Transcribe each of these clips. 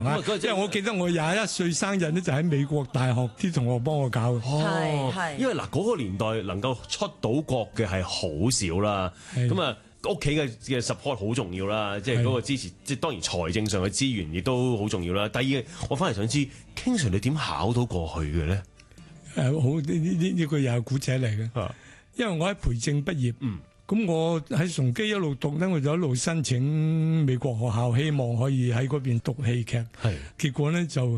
因為我記得我21歲生日咧，就喺美國大學啲同學幫我搞嘅。 係，因為嗱嗰個年代能夠出到國嘅係好少啦，咁啊屋企嘅 support 好重要啦，即係嗰個支持，即係當然財政上嘅資源亦都好重要啦。第二，我反而想知，King Sir你點考到過去嘅咧？ 好呢個又係古仔嚟嘅，因為我喺培正畢業。咁我喺崇基一路讀咧，我就一路申請美國學校，希望可以喺嗰邊讀戲劇。係，結果咧就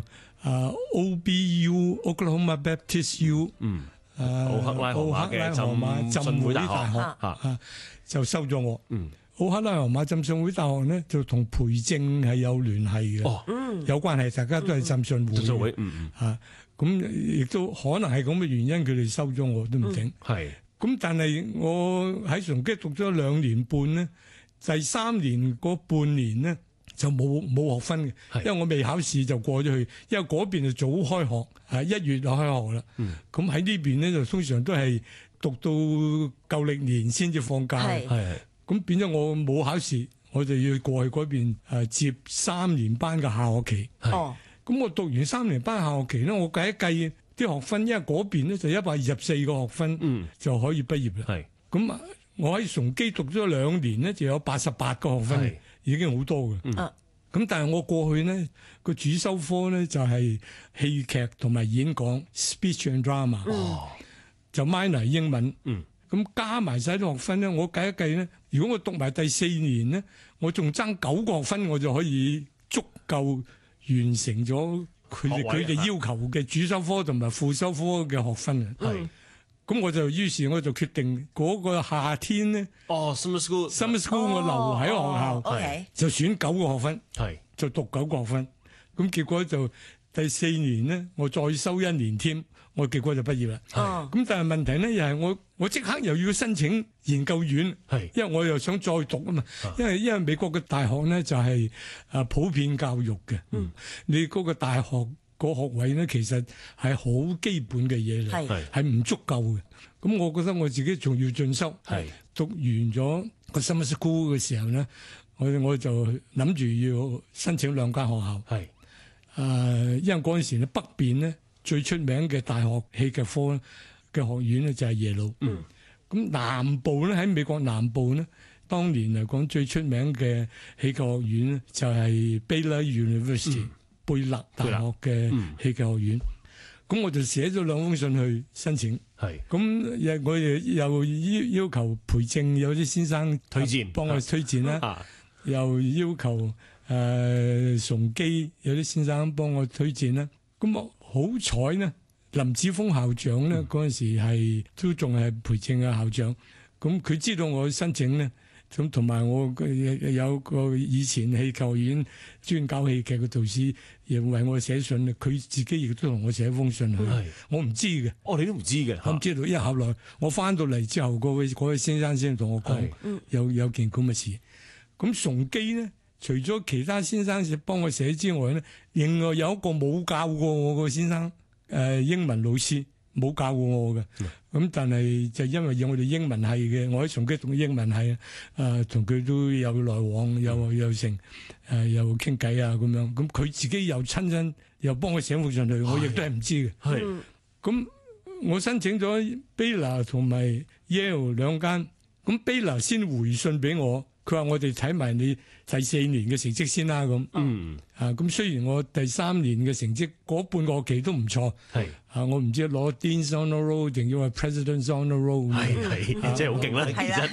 OBU Oklahoma Baptist U， 奧克拉荷馬浸會大學就收咗我。奧克拉荷馬浸信會大學咧就同培正係有聯繫嘅，有關係，大家都係浸信會。浸信會，咁亦都可能係咁嘅原因，佢哋收咗我都唔定。係。咁但係我喺崇基讀咗2年半咧，第3年嗰半年咧就冇學分嘅，因為我未考試就過咗去，因為嗰邊就早開學，1月就開學啦。咁喺呢邊咧就通常都係讀到舊歷年先至放假。咁變咗我冇考試，我就要過去嗰邊接3年班嘅下學期。咁我讀完3年班下學期咧，我計一計啲學分，因為嗰邊咧就124個學分就可以畢業啦。咁我喺崇基讀咗2年咧，就有88個學分，已經好多嘅。咁但係我過去咧個主修科咧就係戲劇同埋演講 （speech and drama），就 minor 英文。咁加埋晒啲學分咧，我計一計咧，如果我讀埋第4年咧，我仲爭9個學分，我就可以足夠完成咗佢哋要求嘅主修科同埋副修科嘅學分啊。咁於是我就決定嗰個夏天咧，summer school 我留喺學校，就選9個學分，就讀9個學分。咁結果就第4年咧，我再修1年添，我結果就畢業啦。咁但係問題咧，又係我即刻又要申請研究院，因為我又想再讀啊嘛。因為美國嘅大學咧就係普遍教育嘅，你嗰個大學個學位咧其實係好基本嘅嘢嚟，係唔足夠嘅。咁我覺得我自己仲要進修，讀完咗個 summer school 嘅時候咧，我就諗住要申請2間學校。因為嗰陣時咧北邊咧最出名嘅大學戲劇科嘅學院咧就係耶魯。咁南部咧喺美國南部咧，當年嚟講最出名嘅戲劇學院咧就係 Baylor University，貝勒大學嘅戲劇學院。咁我就寫咗2封信去申請。咁我又要求培正有啲先生推薦，幫我推薦啦。又要求崇基有啲先生幫我推薦啦。咁我好彩呢，林子峰校長咧嗰陣時都仲係培正嘅校長。咁佢知道我申請咧，咁同埋我有個以前戲劇學院專搞戲劇嘅導師，亦為我寫信。佢自己亦都同我寫封信去。我唔知嘅。你都唔知嘅？我唔知道，因為後來我翻到嚟之後，嗰位先生先同我講有件咁嘅事。咁崇基咧，除咗其他先生幫我寫之外咧，另外有一個冇教過我個先生，英文老師冇教過我嘅。咁但係就因為有我哋英文系嘅，我喺崇基讀英文系，同佢都有來往，有成，又傾偈啊咁樣。咁佢自己又親身又幫我寫封信去，我亦都係唔知嘅。咁我申請咗 Baylor 同埋 Yale 2間，咁 Baylor 先回信俾我。佢話我哋睇埋你第4年嘅成績先啦，咁。咁雖然我第3年嘅成績嗰半個學期都唔錯，我唔知攞 Dean's Honor Roll 定要係 President's Honor Roll， 即係好勁啦，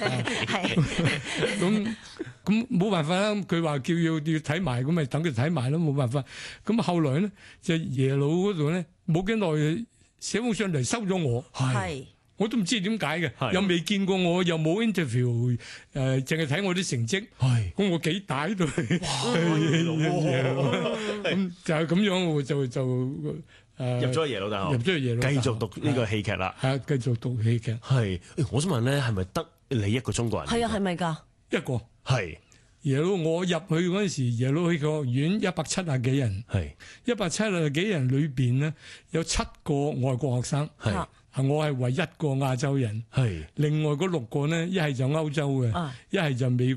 其實。 咁冇辦法啦，佢話叫要睇埋，咁咪等佢睇埋咯，冇辦法。咁後來咧就耶魯嗰度咧冇幾耐寫封信嚟收咗我。我都唔知點解嘅，又未見過我，又冇 interview，淨係睇我啲成績。咁我幾大喺度，咁就係咁樣，我就入咗耶魯大學，繼續讀呢個戲劇啦。 繼續讀戲劇。 我想問咧，係咪得你一個中國人？ 係咪㗎？ 一個。耶魯我入去嗰陣時，耶魯戲劇學院170幾人，170幾人裏邊咧有7個外國學生。我係唯一個亞洲人，另外嗰6個呢，一係就歐洲嘅，一係就美國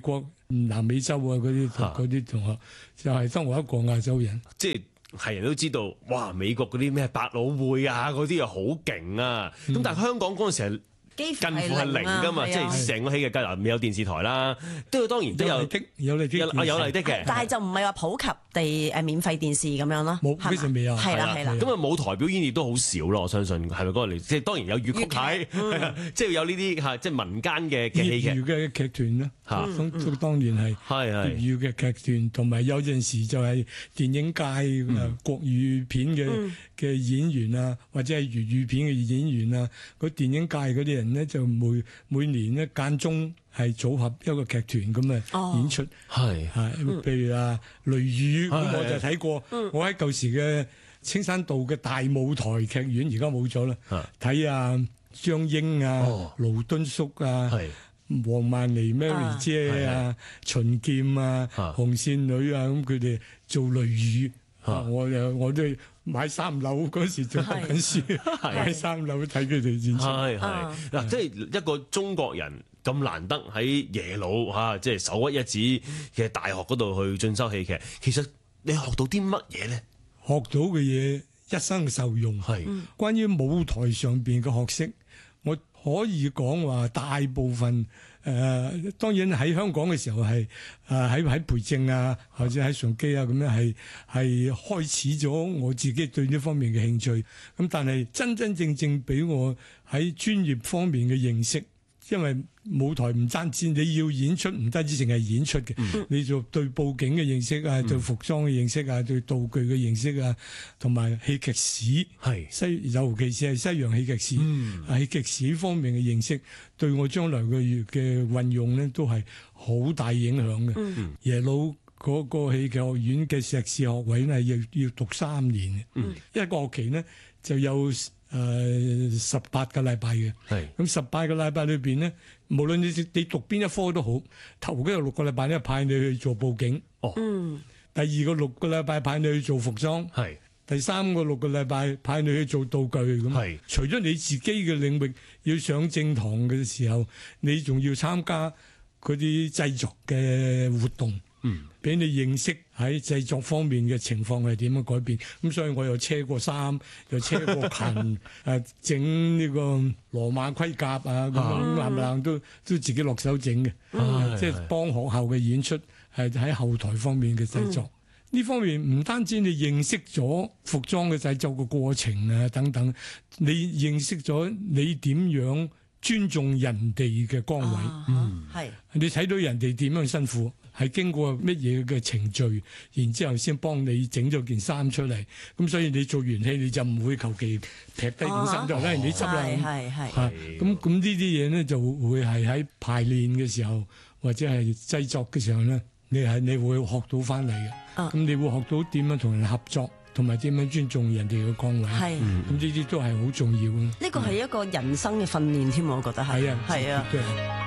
南美洲啊嗰啲同學，就係得我一個亞洲人。 即係人都知道，哇！美國嗰啲咩百老匯啊嗰啲又好勁啊，咁但係香港嗰陣時係近乎係零㗎嘛，即係成個戲劇界未有電視台啦，當然都有有麗的嘅，但係就唔係話普及地免費電視咁樣咯， 冇非常未有， 係啦。 咁啊舞台表演亦都好少咯，我相信係咪嗰個嚟？即係當然有粵曲睇，即係有呢啲即係民間嘅戲劇。 粵語嘅劇團啦，當然係粵語嘅劇團，同埋有陣時就係電影界國語片嘅演員啊，或者係粵語片嘅演員啊，嗰電影界嗰啲人咧就每年咧間中係組合一個劇團咁啊演出，譬如啊雷雨咁我就睇過，我喺舊時嘅青山道嘅大舞台劇院而家冇咗啦，睇啊張英啊、盧敦淑啊、黃曼妮 Mary 姐啊、秦劍啊、紅線女啊，咁佢哋做雷雨，我都買3樓嗰時仲讀緊書，買3樓睇佢哋演出。 嗱，即係一個中國人咁難得喺耶魯即係首屈一指嘅大學嗰度去進修戲劇，其實你學到啲乜嘢咧？ 學到嘅嘢一生受用。關於舞台上邊嘅學識，我可以講話大部分當然喺香港嘅時候係喺培正啊，或者喺崇基啊咁樣係開始咗我自己對呢方面嘅興趣。咁但係真真正正俾我喺專業方面嘅認識，因為舞台唔單止你要演出，唔單止淨係演出嘅，你就對佈景嘅認識啊，對服裝嘅認識啊，對道具嘅認識啊，同埋戲劇史，尤其是係西洋戲劇史，戲劇史方面嘅認識，對我將來嘅運用咧都係好大影響嘅。耶魯嗰個戲劇學院嘅碩士學位咧要讀3年嘅，一個學期呢就有18個禮拜嘅，咁18個禮拜裏邊咧，無論你讀邊一科都好，頭嗰6個禮拜咧派你去做佈景，第2個6個禮拜派你去做服裝，第3個6個禮拜派你去做道具咁。除咗你自己嘅領域要上正堂嘅時候，你仲要參加嗰啲製作嘅活動。俾你認識喺製作方面嘅情況係點樣改變，咁所以我又車過衫，又車過裙，整呢個羅馬盔甲啊，咁冚唪唥都自己落手整嘅，即係幫學校嘅演出係喺後台方面嘅製作。呢方面唔單止你認識咗服裝嘅製作嘅過程啊等等，你認識咗你點樣尊重人哋嘅崗位，你睇到人哋點樣辛苦。係經過乜嘢嘅程序，然之後先幫你整咗件衫出嚟。咁所以你做完戲你就唔會求其劈低件衫就咧，你執啦。咁呢啲嘢咧就會係喺排練嘅時候或者係製作嘅時候咧，你會學到翻嚟嘅。咁你會學到點樣同人合作，同埋點樣尊重人哋嘅崗位。咁呢啲都係好重要嘅。 呢個係一個人生嘅訓練添，我覺得係。 係啊。